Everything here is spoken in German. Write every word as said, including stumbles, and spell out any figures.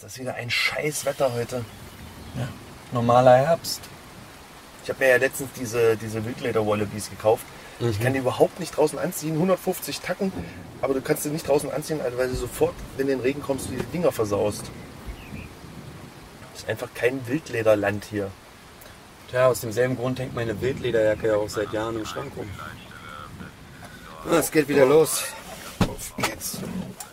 Ist das wieder ein scheiß Wetter heute? Ja, normaler Herbst. Ich habe mir ja letztens diese, diese Wildleder-Wallabies gekauft. Mhm. Ich kann die überhaupt nicht draußen anziehen, hundertfünfzig Tacken, aber du kannst sie nicht draußen anziehen, weil du sofort, wenn du in den Regen kommst, die Dinger versaust. Das ist einfach kein Wildlederland hier. Tja, aus demselben Grund hängt meine Wildlederjacke ja auch seit Jahren im Schrank rum. Ah, es geht wieder los. Auf geht's.